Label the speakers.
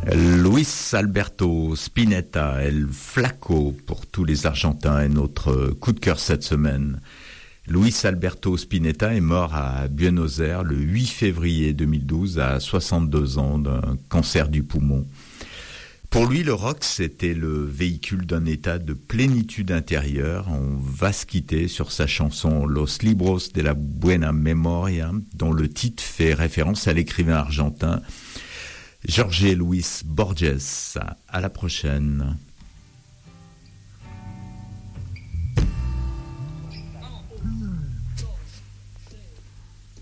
Speaker 1: Luis Alberto Spinetta, El Flaco pour tous les Argentins est notre coup de cœur cette semaine. Luis Alberto Spinetta est mort à Buenos Aires le 8 février 2012 à 62 ans d'un cancer du poumon. Pour lui, le rock, c'était le véhicule d'un état de plénitude intérieure. On va se quitter sur sa chanson Los Libros de la Buena Memoria, dont le titre fait référence à l'écrivain argentin Jorge Luis Borges. À la prochaine.